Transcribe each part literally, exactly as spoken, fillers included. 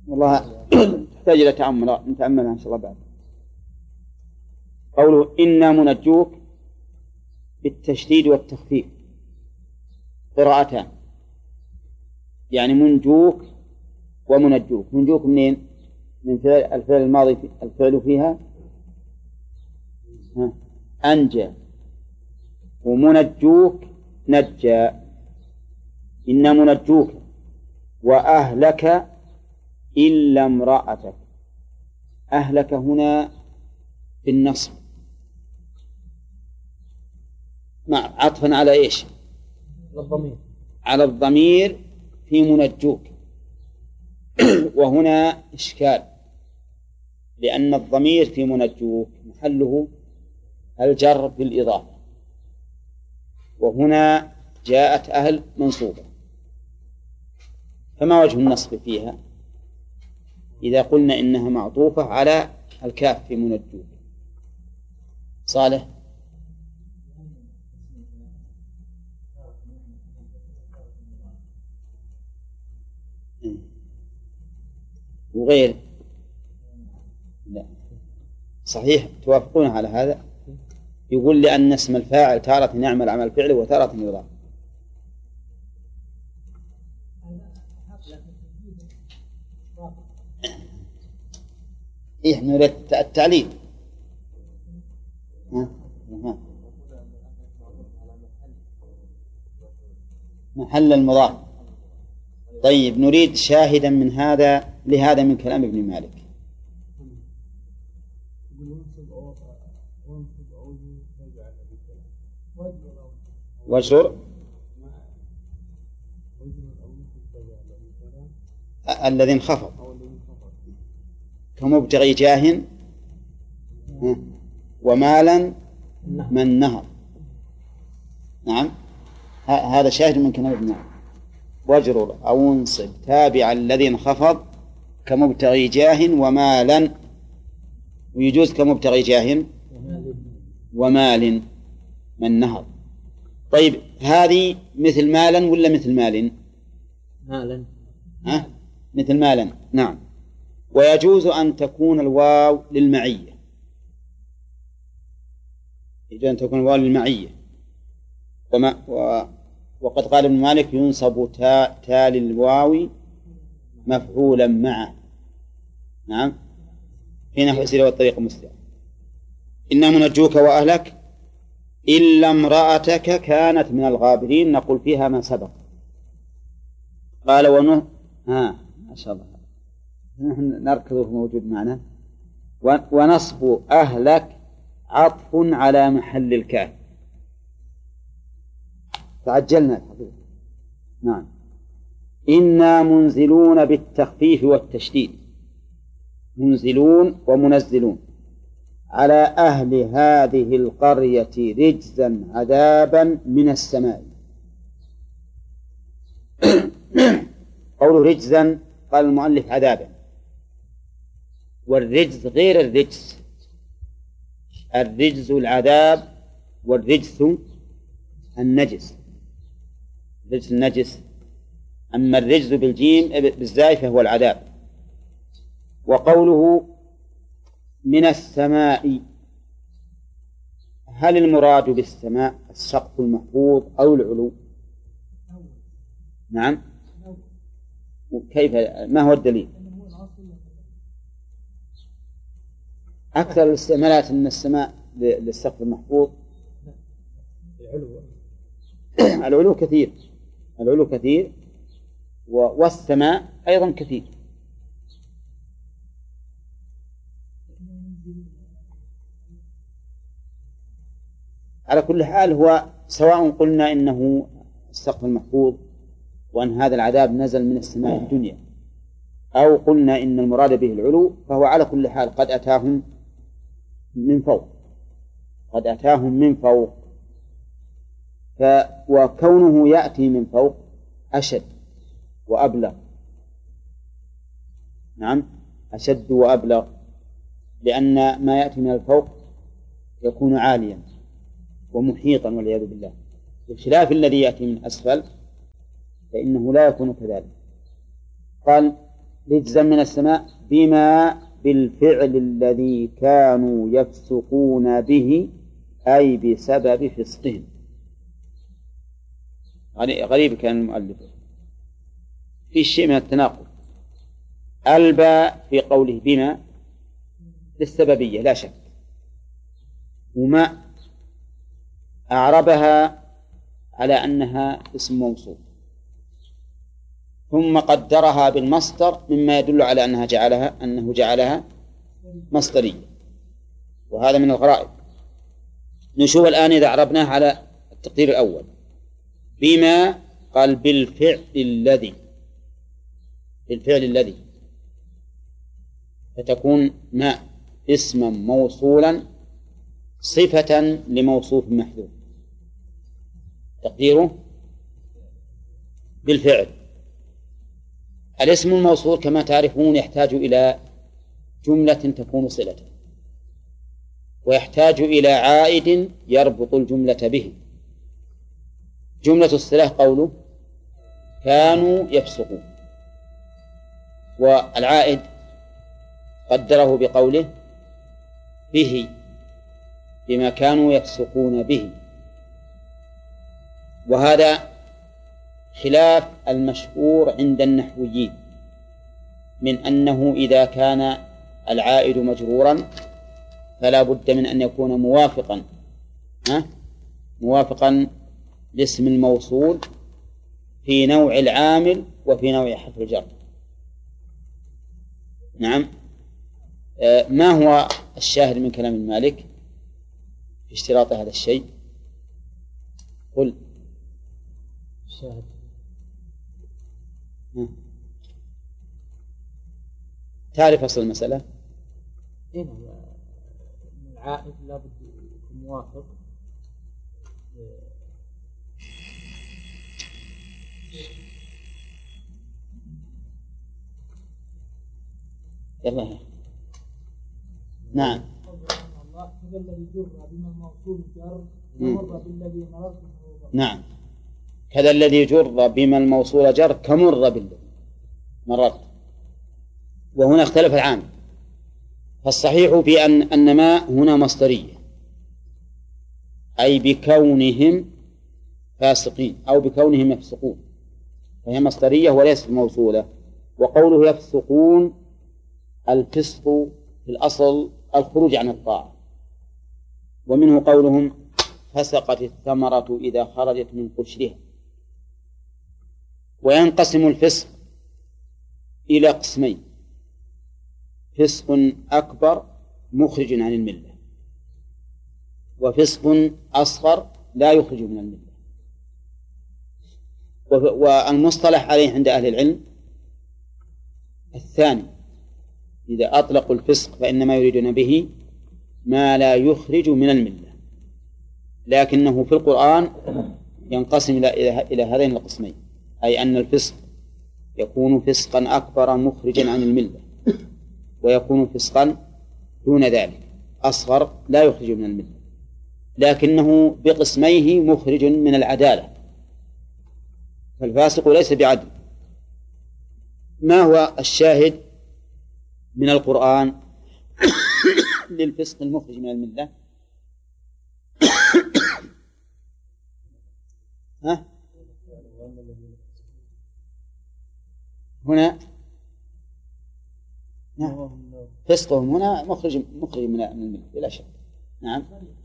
والله تحتاج إلى تأمل، نتأملها إن شاء الله بعد. قوله إنا منجوك بالتشديد والتخفيف قراءتان، يعني منجوك ومنجوك. منجوك منين؟ من فعل الفعل الماضي، الفعل فيها أنجى، ومنجوك نجى. إنا منجوك وأهلك إلا امرأتك. أهلك هنا بالنصب مع عطفا على إيش؟ الضمير. على الضمير في منجوك. وهنا إشكال، لأن الضمير في منجوك محله الجر بالإضافة، وهنا جاءت أهل منصوبة، فما وجه النصب فيها إذا قلنا إنها معطوفة على الكاف في منجوك؟ صالح. وغير لا صحيح، توافقون على هذا؟ يقول لأن اسم الفاعل تارة يعمل عمل فعل وتارة يضاف. إيه نريد التعليل. ها ها محل المضاف. طيب نريد شاهدا من هذا لهذا من كلام ابن مالك. واجرر الذي انخفض كمبتغي جاه ومالا من نهر. نعم هذا شاهد من كلام ابن مالك. واجرر أو انصب تابع الذي انخفض كمبتغي جاه ومالا، ويجوز كمبتغي جاه ومال من نهر. طيب هذه مثل مالا ولا مثل مال؟ مالا. ها؟ مثل مالا. نعم. ويجوز أن تكون الواو للمعية، يجوز أن تكون الواو للمعية. وما و... وقد قال ابن مالك ينصب تا, تا للواو مفعولا معه. نعم في نحو سيرة والطريق المسلم. إنا منجوك وأهلك إلا امرأتك كانت من الغابرين، نقول فيها ما سبق. قال ونه ها ما شاء الله نحن نركضه موجود معنا. ونصب أهلك عطف على محل الكاف، تعجلنا الحقيقة. نعم إنا منزلون بالتخفيف والتشديد، منزلون ومنزلون على أهل هذه القرية رجزا عذابا من السماء. قول رجزا قال المؤلف عذابا، والرجز غير الرجز. الرجز العذاب والرجس النجس، الرجس النجس. أما الرجز بالجيم بالزاي فهو العذاب. وقوله من السماء، هل المراد بالسماء السقف المحفوظ أو العلو؟ نعم كيف، ما هو الدليل؟ أكثر الاستعمالات أن السماء للسقف المحفوظ العلو كثير، العلو كثير والسماء أيضا كثير. على كل حال هو سواء قلنا إنه السقف المحفوظ وأن هذا العذاب نزل من السماء الدنيا، أو قلنا إن المراد به العلو، فهو على كل حال قد أتاهم من فوق، قد أتاهم من فوق. ف وكونه يأتي من فوق أشد وأبلغ. نعم أشد وأبلغ، لأن ما يأتي من الفوق يكون عاليا ومحيطا والعياذ بالله، بخلاف الذي يأتي من أسفل فإنه لا يكون كذلك. قال رجزا من السماء بما بالفعل الذي كانوا يفسقون به أي بسبب فسقهم. غريب كان المؤلف في شيء من التناقض. الباء في قوله بما للسببية لا شك، وما أعربها على أنها اسم موصول، ثم قدرها بالمصدر مما يدل على أنها جعلها أنه جعلها مصدرية، وهذا من الغرائب. نشوف الآن إذا أعربناه على التقدير الأول. بما قال بالفعل الذي، بالفعل الذي، فتكون ما اسما موصولا صفة لموصوف محذوف، تقديره بالفعل. الاسم الموصول كما تعرفون يحتاج إلى جملة تكون صلة، ويحتاج إلى عائد يربط الجملة به. جملة الصلة قوله كانوا يفسقون، والعائد قدره بقوله به، بما كانوا يفسقون به. وهذا خلاف المشهور عند النحويين من أنه إذا كان العائد مجرورا فلا بد من أن يكون موافقا ها؟ موافقا لاسم الموصول في نوع العامل وفي نوع حرف الجر. نعم. آه ما هو الشاهد من كلام المالك في اشتراط هذا الشيء؟ قل. الشاهد تعرف أصل المسألة؟ إيه، العائد لابد يكون موافق يلا. نعم. نعم، كذا الذي جر بما الموصول جر كمر بالذي مررت. وهنا اختلف العام، فالصحيح بأن أن ما هنا مصدرية، أي بكونهم فاسقين أو بكونهم يفسقون، فهي مصدرية وليست موصولة. وقوله يفسقون، الفسق في الأصل الخروج عن الطاعة، ومنه قولهم فسقت الثمرة إذا خرجت من قشرها. وينقسم الفسق إلى قسمين: فسق أكبر مخرج عن الملة، وفسق أصغر لا يخرج من الملة. والمصطلح عليه عند أهل العلم الثاني، إذا أطلقوا الفسق فإنما يريدون به ما لا يخرج من الملة، لكنه في القرآن ينقسم إلى هذين القسمين، أي أن الفسق يكون فسقا أكبر مخرجا عن الملة، ويكون فسقا دون ذلك أصغر لا يخرج من الملة، لكنه بقسميه مخرج من العدالة، فالفاسق ليس بعدل. ما هو الشاهد من القرآن للفسق المخرج من الملة؟ ها؟ هنا نعم. فسقهم هنا مخرج مخرج من الملة بلا شك. نعم.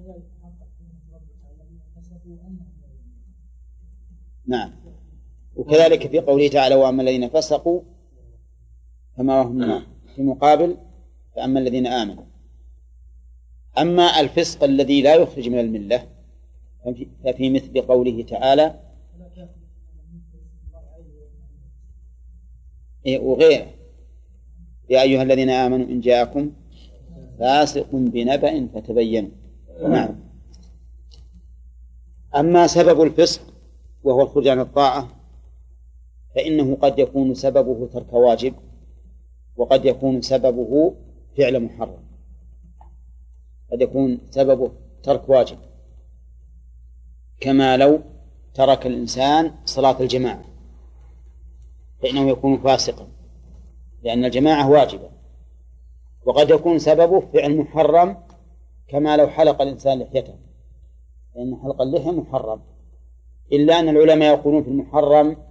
نعم. وكذلك في قوله تعالى وأما الذين فسقوا فما هم في مقابل فأما الذين آمنوا. أما الفسق الذي لا يخرج من الملة ففي مثل قوله تعالى وغيره يا أيها الذين آمنوا إن جاءكم فاسق بنبأ فتبينوا. نعم. أما سبب الفسق وهو الخروج عن الطاعة فإنه قد يكون سببه ترك واجب، وقد يكون سببه فعل محرم. قد يكون سببه ترك واجب، كما لو ترك الإنسان صلاة الجماعة فإنه يكون فاسقا، لأن الجماعة واجبة، وقد يكون سببه فعل محرم كما لو حلق الإنسان لحيته، لأن حلق اللحية محرم، إلا أن العلماء يقولون في المحرم